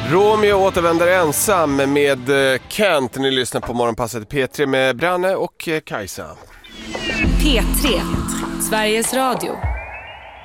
Romeo återvänder ensam med Kent. Ni lyssnar på Morgonpasset P3 med Branne och Kajsa. P3, Sveriges Radio.